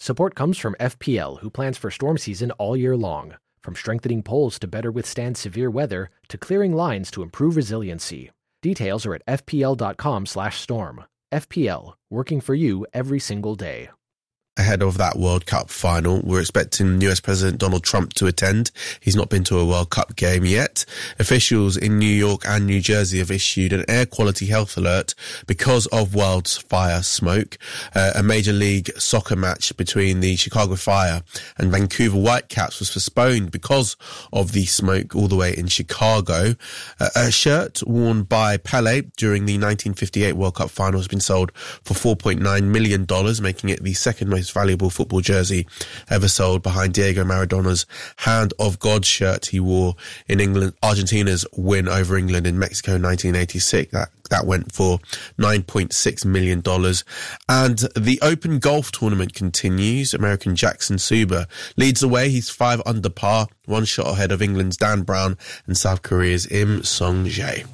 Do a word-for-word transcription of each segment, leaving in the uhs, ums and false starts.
Support comes from F P L, who plans for storm season all year long. From strengthening poles to better withstand severe weather, to clearing lines to improve resiliency. Details are at fpl.com slash storm. F P L, working for you every single day. Ahead of that World Cup final, we're expecting U S President Donald Trump to attend. He's not been to a World Cup game yet. Officials in New York and New Jersey have issued an air quality health alert because of wildfire smoke. Uh, a Major League Soccer match between the Chicago Fire and Vancouver Whitecaps was postponed because of the smoke all the way in Chicago. Uh, a shirt worn by Pelé during the nineteen fifty-eight World Cup final has been sold for four point nine million dollars, making it the second most valuable football jersey ever sold, behind Diego Maradona's Hand of God shirt he wore in England, Argentina's win over England in Mexico in nineteen eighty-six. That that went for nine point six million dollars. And the Open Golf Tournament continues. American Jackson Suba leads the way. He's five under par, one shot ahead of England's Dan Brown and South Korea's Im Song-jae.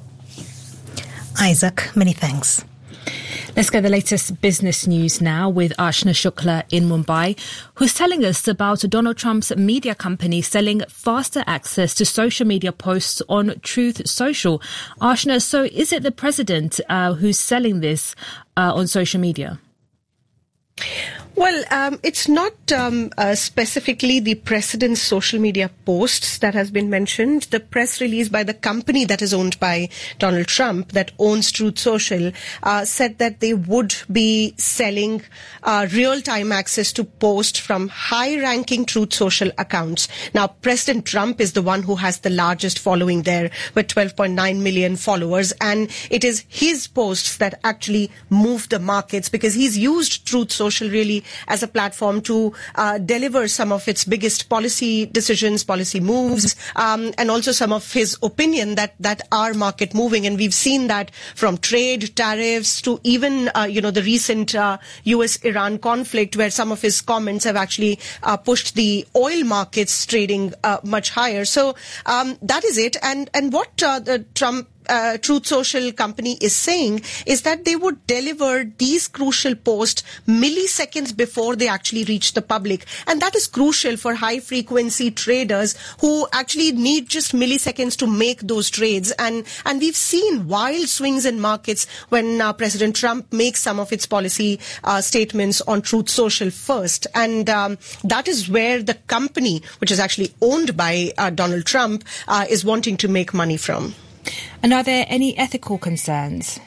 Isaac, many thanks. Let's get the latest business news now with Archana Shukla in Mumbai, who's telling us about Donald Trump's media company selling faster access to social media posts on Truth Social. Archana, so is it the president uh, who's selling this uh, on social media? Well, um, it's not um, uh, specifically the president's social media posts that has been mentioned. The press release by the company that is owned by Donald Trump, that owns Truth Social, uh, said that they would be selling uh, real-time access to posts from high-ranking Truth Social accounts. Now, President Trump is the one who has the largest following there, with twelve point nine million followers, and it is his posts that actually move the markets, because he's used Truth Social really as a platform to uh, deliver some of its biggest policy decisions, policy moves, um, and also some of his opinion that, that are market moving. And we've seen that from trade, tariffs, to even, uh, you know, the recent uh, U S Iran conflict, where some of his comments have actually uh, pushed the oil markets trading uh, much higher. So um, that is it. And, and what uh, the Trump Uh, Truth Social company is saying is that they would deliver these crucial posts milliseconds before they actually reach the public. And that is crucial for high frequency traders who actually need just milliseconds to make those trades. And, and we've seen wild swings in markets when uh, President Trump makes some of its policy uh, statements on Truth Social first. And um, that is where the company, which is actually owned by uh, Donald Trump, uh, is wanting to make money from. And are there any ethical concerns?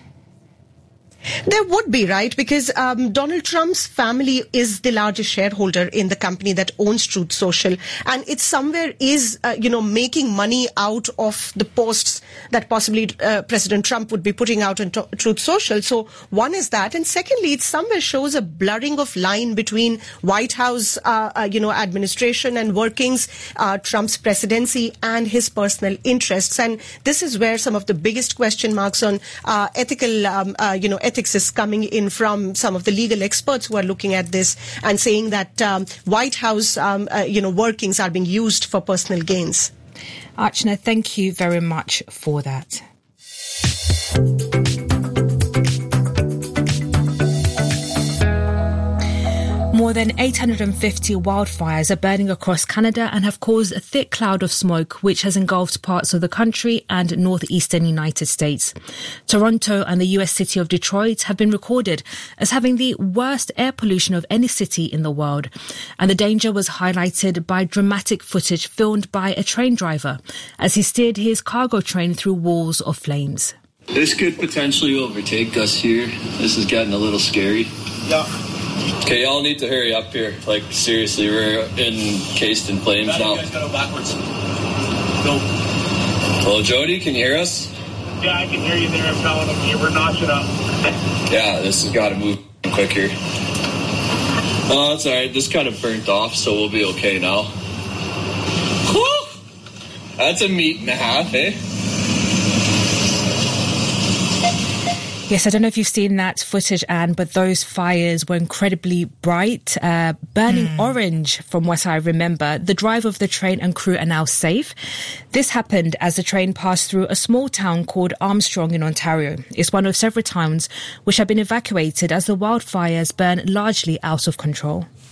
There would be, right? Because um, Donald Trump's family is the largest shareholder in the company that owns Truth Social, and it somewhere is, uh, you know, making money out of the posts that possibly uh, President Trump would be putting out on to- Truth Social. So one is that, and secondly, it somewhere shows a blurring of line between White House, uh, uh, you know, administration and workings, uh, Trump's presidency, and his personal interests. And this is where some of the biggest question marks on uh, ethical, um, uh, you know, ethics is coming in from some of the legal experts who are looking at this and saying that um, White House, um, uh, you know, workings are being used for personal gains. Archana, thank you very much for that. More than eight hundred fifty wildfires are burning across Canada and have caused a thick cloud of smoke which has engulfed parts of the country and northeastern United States. Toronto and the U S city of Detroit have been recorded as having the worst air pollution of any city in the world. And the danger was highlighted by dramatic footage filmed by a train driver as he steered his cargo train through walls of flames. This could potentially overtake us here. This is getting a little scary. Yeah. Okay, y'all need to hurry up here. Like, seriously, we're encased in flames now. You guys gotta go backwards. Go. Hello, Jody, can you hear us? Yeah, I can hear you there. I'm telling them you were notching up. Yeah, this has got to move quicker. Oh, that's all right. This kind of burnt off, so we'll be okay now. Whew! That's a meat and a half, eh? Yes, I don't know if you've seen that footage, Anne, but those fires were incredibly bright, uh, burning mm. orange from what I remember. The driver of the train and crew are now safe. This happened as the train passed through a small town called Armstrong in Ontario. It's one of several towns which have been evacuated as the wildfires burn largely out of control.